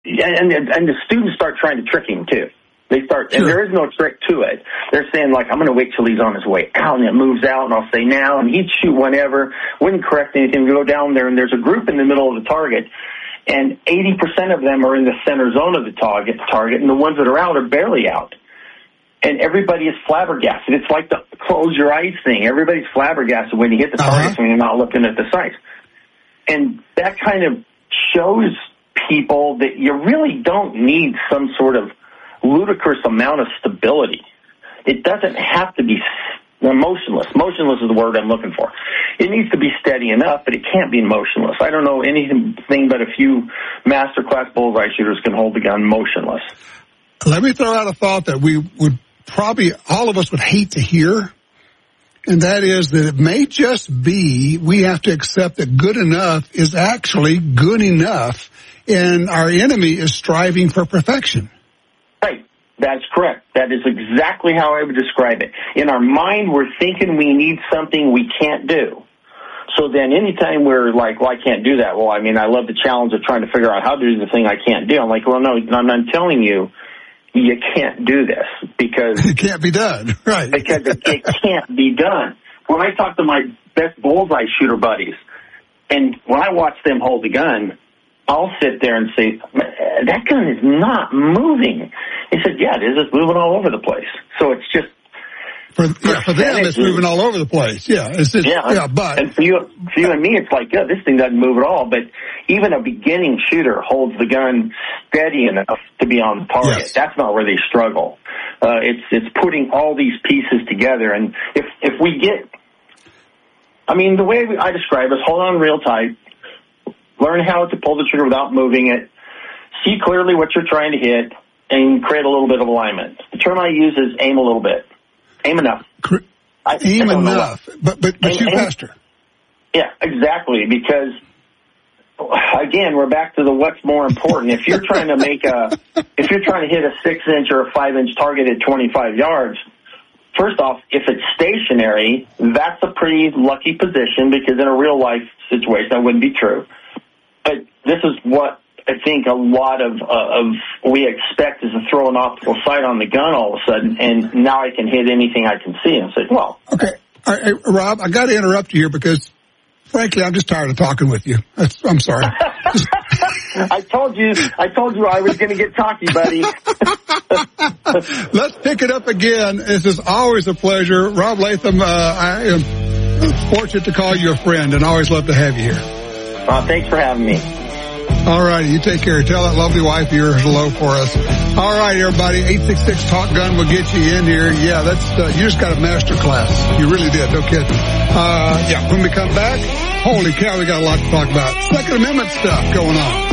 and the students start trying to trick him too. They start, and there is no trick to it. They're saying, like, I'm going to wait till he's on his way out, and it moves out, and I'll say now, and he'd shoot whenever, wouldn't correct anything. We go down there, and there's a group in the middle of the target, and 80% of them are in the center zone of the target, and the ones that are out are barely out. And everybody is flabbergasted. It's like the close your eyes thing. Everybody's flabbergasted when you hit the targets when you're not looking at the sights. And that kind of shows people that you really don't need some sort of ludicrous amount of stability. It doesn't have to be motionless. Motionless is the word I'm looking for. It needs to be steady enough, but it can't be motionless. I don't know anything but a few master-class bullseye shooters can hold the gun motionless. Let me throw out a thought that we would probably, all of us would hate to hear, and that is that it may just be we have to accept that good enough is actually good enough, and our enemy is striving for perfection. Right. That's correct. That is exactly how I would describe it. In our mind, we're thinking we need something we can't do. So then anytime we're like, well, I can't do that. Well, I mean, I love the challenge of trying to figure out how to do the thing I can't do. I'm like, well, no, I'm telling you, you can't do this because it can't be done, right? Because it can't be done. When I talk to my best bullseye shooter buddies, and when I watch them hold the gun, I'll sit there and say, that gun is not moving. He said, yeah, it is. It's moving all over the place. So it's just for them, it's moving all over the place. Yeah, it's just, but and for you and me, it's like, this thing doesn't move at all. But even a beginning shooter holds the gun steady enough to be on the target. Yes. That's not where they struggle. It's putting all these pieces together. And if we get, I mean, the way I describe it is hold on real tight, learn how to pull the trigger without moving it, see clearly what you're trying to hit, and create a little bit of alignment. The term I use is aim a little bit. Aim enough. Aim enough. But shoot faster. Yeah, exactly. Because, again, we're back to the what's more important. If you're trying to if you're trying to hit a 6-inch or a 5-inch target at 25 yards, first off, if it's stationary, that's a pretty lucky position because in a real life situation that wouldn't be true. But this is what I think a lot of we expect is to throw an optical sight on the gun all of a sudden, and now I can hit anything I can see. And say, well, okay, all right, Rob, I got to interrupt you here because, frankly, I'm just tired of talking with you. I'm sorry. I told you I was going to get talky, buddy. Let's pick it up again. This is always a pleasure, Rob Latham. I am fortunate to call you a friend, and I always love to have you here. Thanks for having me. All right, you take care. Tell that lovely wife you're hello for us. All right, everybody, 866 Talk Gun will get you in here. Yeah, that's you just got a master class. You really did. No kidding. When we come back, holy cow, we got a lot to talk about. Second Amendment stuff going on.